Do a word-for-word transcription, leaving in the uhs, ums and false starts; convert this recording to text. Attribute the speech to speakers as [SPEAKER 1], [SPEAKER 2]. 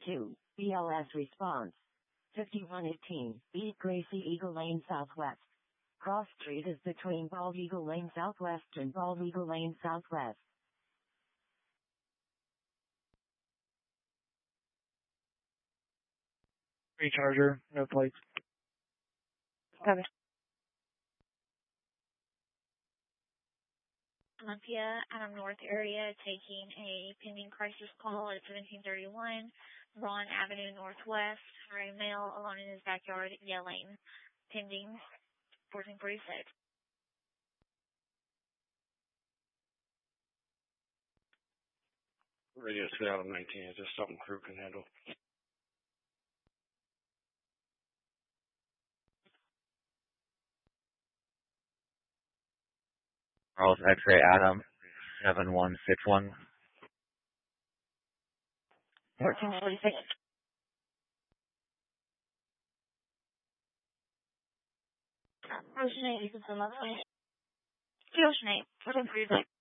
[SPEAKER 1] two, B L S response. fifty-one eighteen, B Gracie Eagle Lane Southwest. Cross Street is between Bald Eagle Lane Southwest and Bald Eagle Lane Southwest.
[SPEAKER 2] Recharger, no plates.
[SPEAKER 3] Copy. Olympia, Adam North area, taking a pending crisis call at seventeen thirty-one, Braun Avenue Northwest, for a male alone in his backyard yelling, pending fourteen forty-six.
[SPEAKER 4] Radio three out of nineteen, is this something crew can handle?
[SPEAKER 5] Charles X-ray Adam, seven one six one.
[SPEAKER 3] fourteen forty-six. Ocean eight, you can send that way. Ocean eight, fourteen forty-six.